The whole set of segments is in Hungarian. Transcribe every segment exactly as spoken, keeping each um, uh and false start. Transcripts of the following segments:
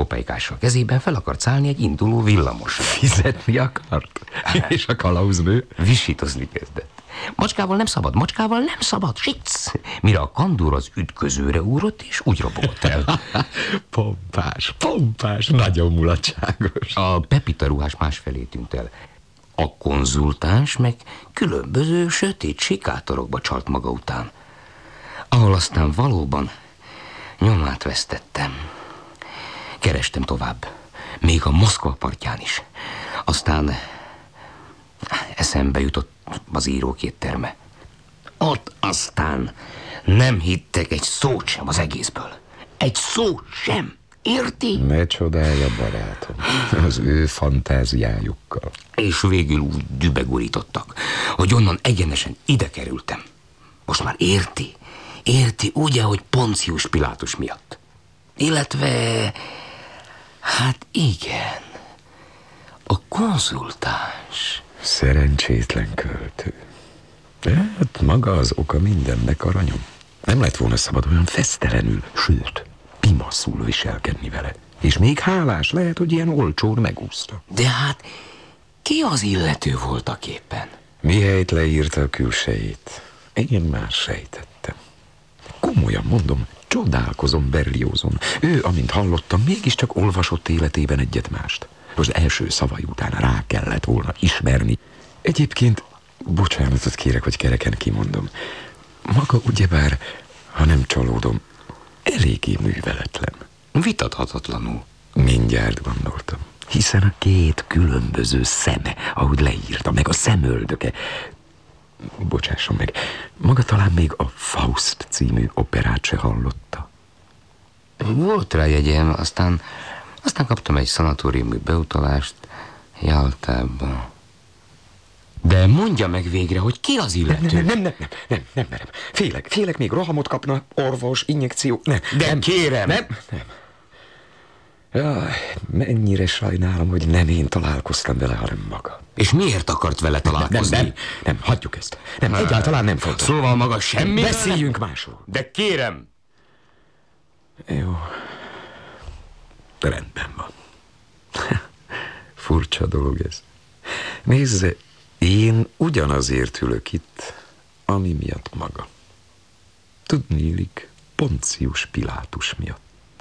kopejkással kezében fel akart szállni egy induló villamosra. Fizetni akart? És a kalauznő? Visítozni kezdett. Macskával nem szabad, macskával nem szabad, sic! Mire a kandúr az ütközőre úrott, és úgy robogott el. Pompás, pompás, nagyon mulatságos. A Pepita ruhás másfelé tűnt el. A konzultáns meg különböző sötét sikátorokba csalt maga után, ahol aztán valóban nyomát vesztettem. Kerestem tovább, még a Moszkva partján is. Aztán eszembe jutott az írókétterme. Ott aztán nem hittek egy szót sem az egészből. Egy szót sem. Érti? Ne csodálja, barátom, az ő fantáziájukkal. És végül úgy dübegurítottak, hogy onnan egyenesen ide kerültem. Most már érti? Érti, ugye, hogy Poncius Pilátus miatt. Illetve, hát igen, a konzultáns. Szerencsétlen költő. De hát maga az oka mindennek, aranyom. Nem lett volna szabad olyan fesztelenül, sőt, pimaszul viselkedni vele. És még hálás, lehet, hogy ilyen olcsón megúszta. De hát ki az illető voltak éppen? Mihelyt leírta a külsejét, én már sejtettem. Komolyan mondom, csodálkozom Berliozon. Ő, amint hallottam, mégiscsak olvasott életében egyet-mást. Az első szavai után rá kellett volna ismerni. Egyébként, bocsánatot kérek, hogy kereken kimondom. Maga ugyebár, ha nem csalódom, eléggé műveletlen. Vitathatatlanul. Mindjárt gondoltam. Hiszen a két különböző szeme, ahogy leírta, meg a szemöldöke. Bocsásson meg, maga talán még a Faust című operát se hallotta. Volt rá jegyem, aztán, aztán kaptam egy szanatóriumi beutalást Jaltába. De mondja meg végre, hogy ki az illető? Nem, nem, nem, nem, nem, nem merem. Félek, félek, még rohamot kapna, orvos, injekció. Nem, De nem, kérem! Nem, nem. Jaj, mennyire sajnálom, hogy nem én találkoztam vele, hanem maga. És miért akart vele találkozni? Nem, nem, nem, hagyjuk ezt. Nem, egyáltalán nem fontos. Szóval maga semmi. Beszéljünk másról. De kérem! Jó. Rendben van. Furcsa dolog ez. Nézze, én ugyanazért ülök itt, ami miatt maga. Tudniillik, Poncius Pilátus miatt.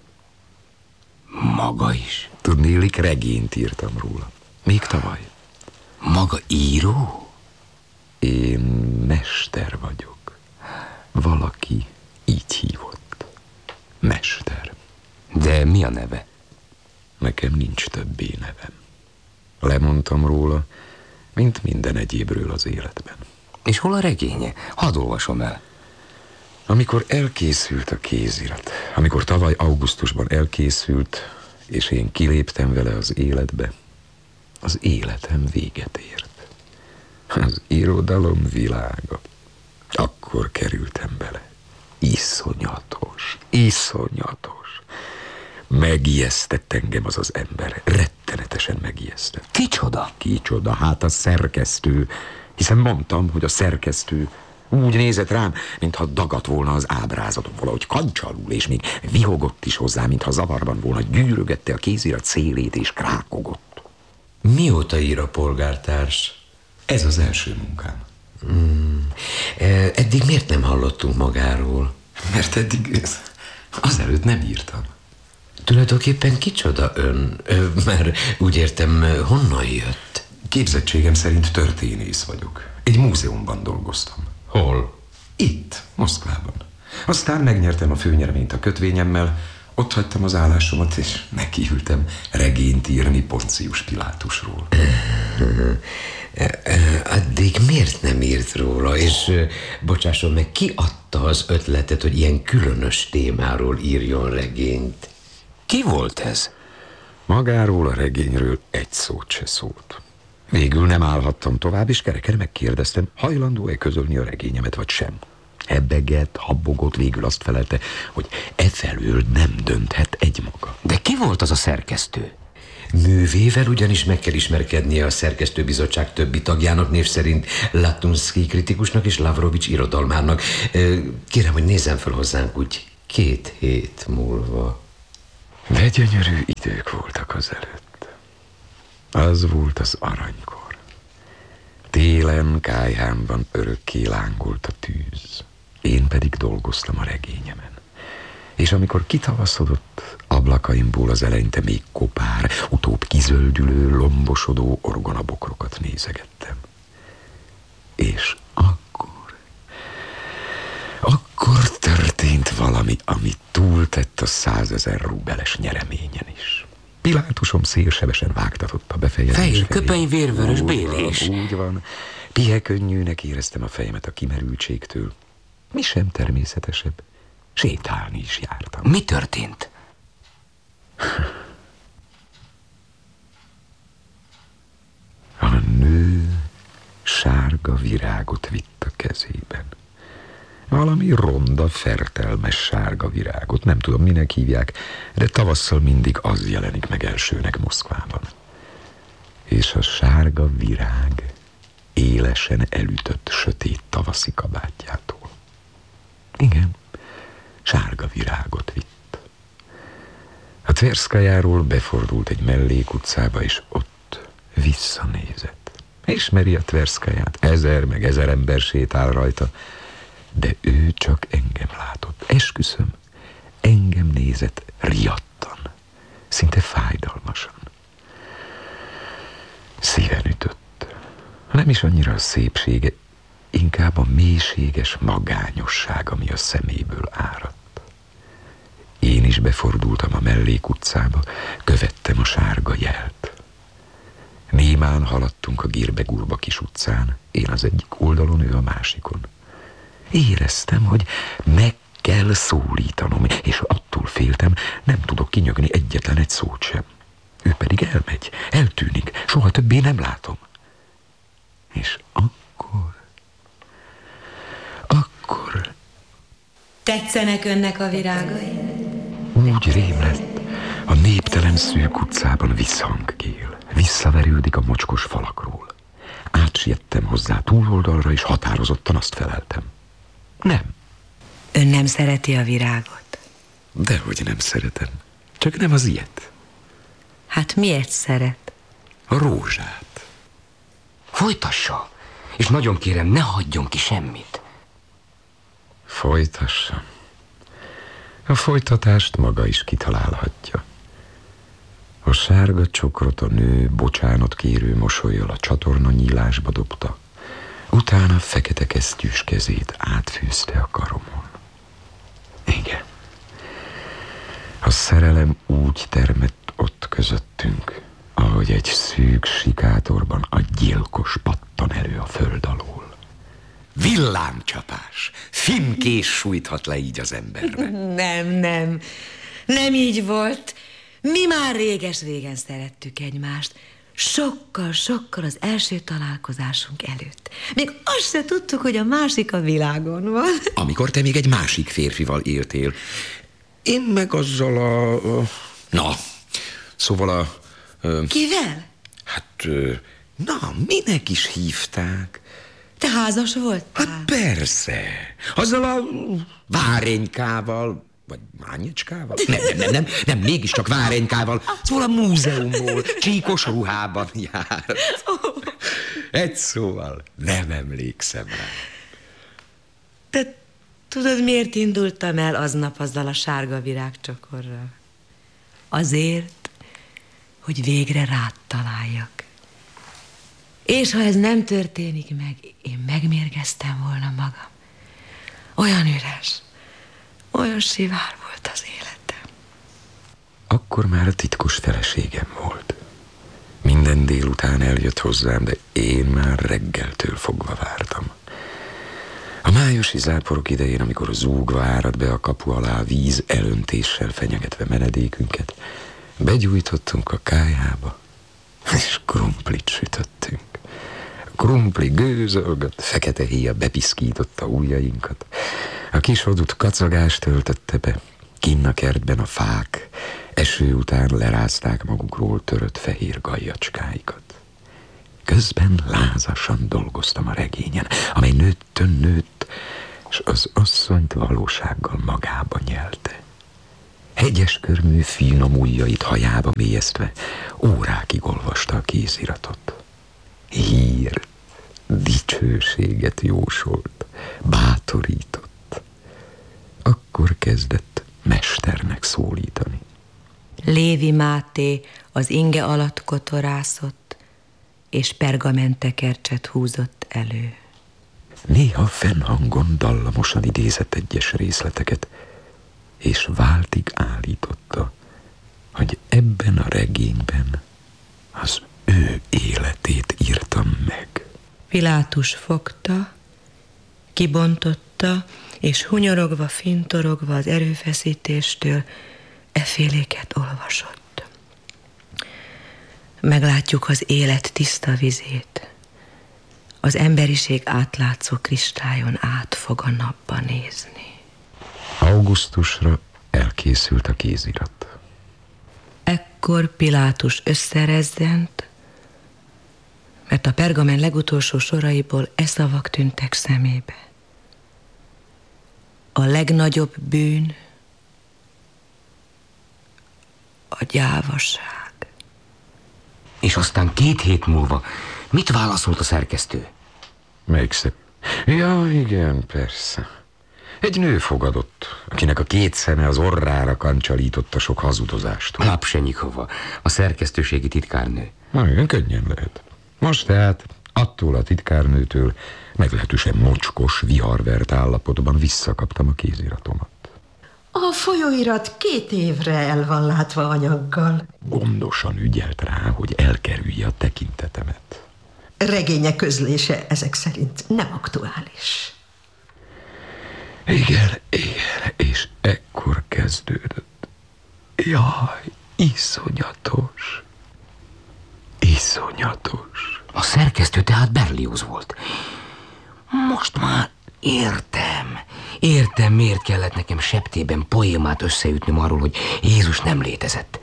Maga is? Tudniillik, regényt írtam róla. Még tavaly. Maga író? Én mester vagyok. Valaki így hívott. Mester. De mi a neve? Nekem nincs többé nevem. Lemondtam róla, mint minden egyébről az életben. És hol a regénye? Hadd olvasom el. Amikor elkészült a kézirat, amikor tavaly augusztusban elkészült, és én kiléptem vele az életbe, az életem véget ért. Az irodalom világa. Akkor kerültem bele. Iszonyatos, iszonyatos. Megijesztett engem az az ember. Rettenetesen megijesztett. Kicsoda? Kicsoda? Hát a szerkesztő. Hiszen mondtam, hogy a szerkesztő úgy nézett rám, mintha dagadt volna az ábrázatom, valahogy kancsalul, és még vihogott is hozzá, mintha zavarban volna, gyűrögette a kézirat szélét és krákogott. Mióta ír a polgártárs? Ez az első munkám. Hmm. Eddig miért nem hallottunk magáról? Mert eddig azelőtt nem írtam. Tulajdonképpen kicsoda ön? Mert úgy értem, honnan jött? Képzettségem szerint történész vagyok. Egy múzeumban dolgoztam. Hol? Itt, Moszkvában. Aztán megnyertem a főnyereményt a kötvényemmel, ott hagytam az állásomat, és nekiültem regényt írni Poncius Pilátusról. Addig miért nem írt róla? És bocsásson meg, ki adta az ötletet, hogy ilyen különös témáról írjon regényt? Ki volt ez? Magáról a regényről egy szót se szólt. Végül nem állhattam tovább, és kereken megkérdeztem, hajlandó-e közölni a regényemet, vagy sem. Hebegett, habogott, végül azt felelte, hogy efelől nem dönthet egymaga. De ki volt az a szerkesztő? Művével ugyanis meg kell ismerkednie a szerkesztőbizottság többi tagjának, név szerint Latunszky kritikusnak és Lavrovics irodalmárnak. Kérem, hogy nézzen fel hozzánk úgy két hét múlva. De gyönyörű idők voltak azelőtt. Az volt az aranykor. Télen kályhámban örökké lángolt a tűz. Én pedig dolgoztam a regényemen. És amikor kitavaszodott, ablakaimból az eleinte még kopár, utóbb kizöldülő, lombosodó orgonabokrokat nézegettem. És akkor, akkor történt valami, ami túltett a százezer rubeles nyereményen is. Pilátusom szélsebesen vágtatott a befejezés felé. Fehér köpeny, vérvörös Úgy bélés. van, úgy van. Pihekönnyűnek éreztem a fejemet a kimerültségtől. Mi sem természetesebb. Sétálni is jártam. Mi történt? A nő sárga virágot vitt a kezében. Valami ronda, fertelmes sárga virágot. Nem tudom, minek hívják, de tavasszal mindig az jelenik meg elsőnek Moszkvában. És a sárga virág élesen elütött sötét tavaszi kabátjától. Igen, sárga virágot vitt. A Tverszkajáról befordult egy mellékutcába, és ott visszanézett. Ismeri a Tverszkaját, ezer meg ezer ember sétál rajta, de ő csak engem látott. Esküszöm, engem nézett riadtan, szinte fájdalmasan. Szíven ütött. Nem is annyira a szépsége, inkább a mélységes magányosság, ami a szeméből áradt. Én is befordultam a mellékutcába, követtem a sárga jelt. Némán haladtunk a Gírbe-Gurba kis utcán, én az egyik oldalon, ő a másikon. Éreztem, hogy meg kell szólítanom, és attól féltem, nem tudok kinyögni egyetlen egy szót sem. Ő pedig elmegy, eltűnik, soha többé nem látom. És akkor... Akkor... Tetszenek önnek a virágai? Úgy rém lett, a néptelen szűk utcában visszhang kél. Visszaverődik a mocskos falakról. Átsiettem hozzá túloldalra, és határozottan azt feleltem. Nem. Ön nem szereti a virágot? Dehogy nem szeretem. Csak nem az ilyet. Hát miért szeret? A rózsát. Folytassa, és nagyon kérem, ne hagyjon ki semmit. Folytassam. A folytatást maga is kitalálhatja. A sárga csokrot a nő bocsánat kérő mosollyal a csatorna nyílásba dobta, utána fekete kesztyűs kezét átfűzte a karomon. Igen. A szerelem úgy termett ott közöttünk, ahogy egy szűk sikátorban a gyilkos pattan elő a föld alól. Villámcsapás. Finkés sújthat le így az emberbe. Nem, nem. Nem így volt. Mi már réges-régen szerettük egymást. Sokkal, sokkal az első találkozásunk előtt. Még azt se tudtuk, hogy a másik a világon van. Amikor te még egy másik férfival éltél. Én meg azzal a... Na, szóval a... Kivel? Hát, na, minek is hívták? Te házas voltál? Hát persze. Azzal a várénykával, vagy mányecskával? Nem, nem, nem, nem, nem, mégiscsak várénykával. Szóval a múzeumból, csíkos ruhában járt. Egy szóval nem emlékszem rá. Te tudod, miért indultam el aznap azzal a sárga virágcsokorral? Azért, hogy végre rád találjak. És ha ez nem történik meg, én megmérgeztem volna magam. Olyan üres, olyan sivár volt az életem. Akkor már a titkos feleségem volt. Minden délután eljött hozzám, de én már reggeltől fogva vártam. A májusi záporok idején, amikor zúgva árad be a kapu alá víz elöntéssel fenyegetve menedékünket, begyújtottunk a kályhába, és krumplit sütöttünk. Krumpli gőzölgött, fekete héja bepiszkította ujjainkat. A kis odut kacagást töltötte be, kinn a kertben a fák eső után lerázták magukról törött fehér gajjacskáikat. Közben lázasan dolgoztam a regényen, amely nőttön nőtt, és az asszonyt valósággal magába nyelte. Hegyes körmű finom ujjait hajába mélyeztve órákig olvasta a kéziratot. Hírt, dicsőséget jósolt, bátorított. Akkor kezdett mesternek szólítani. Lévi Máté az inge alatt kotorászott, és pergamentekercset húzott elő. Néha fennhangon dallamosan idézett egyes részleteket, és váltig állította, hogy ebben a regényben az ő életét írtam meg. Pilátus fogta, kibontotta, és hunyorogva, fintorogva az erőfeszítéstől efféléket olvasott. Meglátjuk az élet tiszta vizét. Az emberiség átlátszó kristályon át fog a napba nézni. Augusztusra elkészült a kézirat. Ekkor Pilátus összerezzent, mert a pergamen legutolsó soraiból e szavak tűntek szemébe. A legnagyobb bűn a gyávaság. És aztán két hét múlva mit válaszolt a szerkesztő? Melyik szép? Ja, igen, persze. Egy nő fogadott, akinek a két szeme az orrára kancsalította sok hazudozástól. Lapsenyikova, a szerkesztőségi titkárnő. Na, igen, könnyen lehet. Most tehát attól a titkárnőtől meglehetősen mocskos, viharvert állapotban visszakaptam a kéziratomat. A folyóirat két évre el van látva anyaggal. Gondosan ügyelt rá, hogy elkerülje a tekintetemet. Regénye közlése ezek szerint nem aktuális. Igen, igen, és ekkor kezdődött. Jaj, iszonyatos, iszonyatos. A szerkesztő tehát Berlioz volt. Most már értem. Értem, miért kellett nekem septében poémát összeütnöm arról, hogy Jézus nem létezett.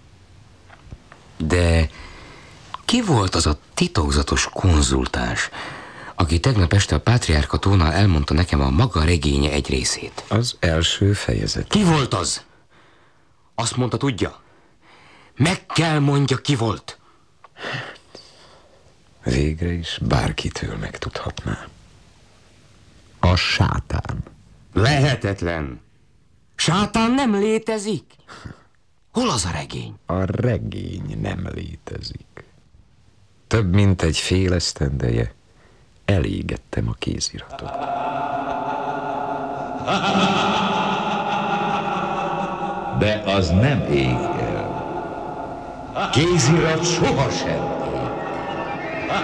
De ki volt az a titokzatos konzultáns, aki tegnap este a pátriárkatónál elmondta nekem a maga regénye egy részét? Az első fejezet. Ki volt az? Azt mondta, tudja? Meg kell mondja, ki volt. Végre is bárkitől megtudhatná. A sátán. Lehetetlen. Sátán nem létezik. Hol az a regény? A regény nem létezik. Több mint egy fél esztendeje elégettem a kéziratot. De az nem ég el. Kézirat sohasem